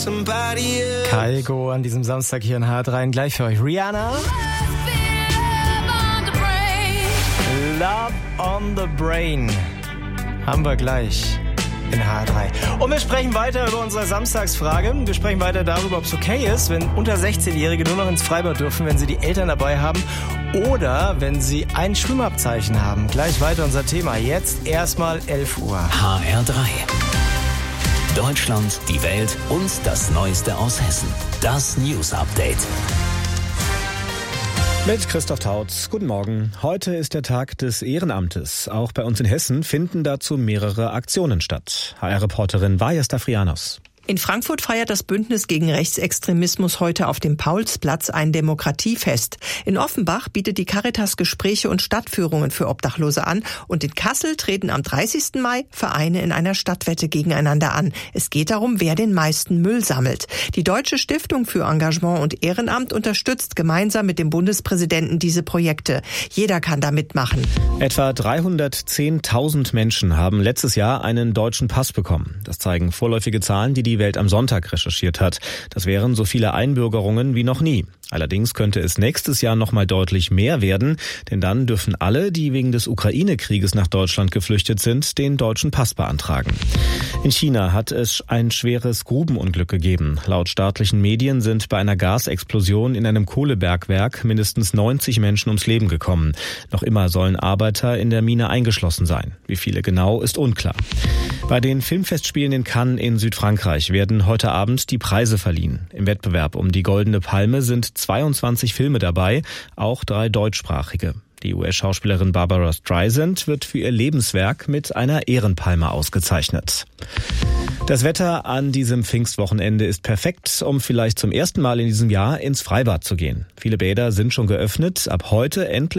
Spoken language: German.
Kygo an diesem Samstag hier in H3. Gleich für euch Rihanna. Love on the Brain. Haben wir gleich in H3. Und wir sprechen weiter über unsere Samstagsfrage. Wir sprechen weiter darüber, ob es okay ist, wenn unter 16-Jährige nur noch ins Freibad dürfen, wenn sie die Eltern dabei haben oder wenn sie ein Schwimmabzeichen haben. Gleich weiter unser Thema. Jetzt erstmal 11 Uhr. HR3. Deutschland, die Welt und das Neueste aus Hessen. Das News Update. Mit Christoph Tautz. Guten Morgen. Heute ist der Tag des Ehrenamtes. Auch bei uns in Hessen finden dazu mehrere Aktionen statt. HR-Reporterin Vaja Stafrianos. In Frankfurt feiert das Bündnis gegen Rechtsextremismus heute auf dem Paulsplatz ein Demokratiefest. In Offenbach bietet die Caritas Gespräche und Stadtführungen für Obdachlose an. Und in Kassel treten am 30. Mai Vereine in einer Stadtwette gegeneinander an. Es geht darum, wer den meisten Müll sammelt. Die Deutsche Stiftung für Engagement und Ehrenamt unterstützt gemeinsam mit dem Bundespräsidenten diese Projekte. Jeder kann da mitmachen. Etwa 310.000 Menschen haben letztes Jahr einen deutschen Pass bekommen. Das zeigen vorläufige Zahlen, die Welt am Sonntag recherchiert hat. Das wären so viele Einbürgerungen wie noch nie. Allerdings könnte es nächstes Jahr noch mal deutlich mehr werden, denn dann dürfen alle, die wegen des Ukraine-Krieges nach Deutschland geflüchtet sind, den deutschen Pass beantragen. In China hat es ein schweres Grubenunglück gegeben. Laut staatlichen Medien sind bei einer Gasexplosion in einem Kohlebergwerk mindestens 90 Menschen ums Leben gekommen. Noch immer sollen Arbeiter in der Mine eingeschlossen sein. Wie viele genau, ist unklar. Bei den Filmfestspielen in Cannes in Südfrankreich werden heute Abend die Preise verliehen. Im Wettbewerb um die Goldene Palme sind 22 Filme dabei, auch 3 deutschsprachige. Die US-Schauspielerin Barbara Streisand wird für ihr Lebenswerk mit einer Ehrenpalme ausgezeichnet. Das Wetter an diesem Pfingstwochenende ist perfekt, um vielleicht zum ersten Mal in diesem Jahr ins Freibad zu gehen. Viele Bäder sind schon geöffnet. Ab heute endlich